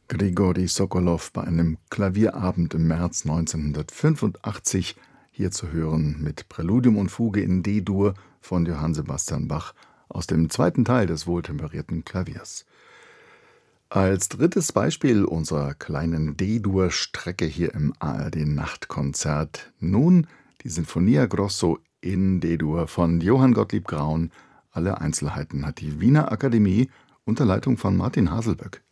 Grigori Sokolow bei einem Klavierabend im März 1985, hier zu hören mit Präludium und Fuge in D-Dur von Johann Sebastian Bach aus dem zweiten Teil des wohltemperierten Klaviers. Als drittes Beispiel unserer kleinen D-Dur-Strecke hier im ARD-Nachtkonzert nun die Sinfonia Grosso in D-Dur von Johann Gottlieb Graun. Alle Einzelheiten hat die Wiener Akademie unter Leitung von Martin Haselböck.